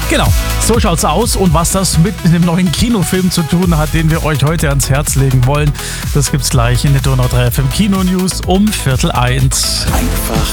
Genau, so schaut's aus. Und was das mit dem neuen Kinofilm zu tun hat, den wir euch heute ans Herz legen wollen, das gibt's gleich in der Donau 3 FM Kino News um 12:45. Einfach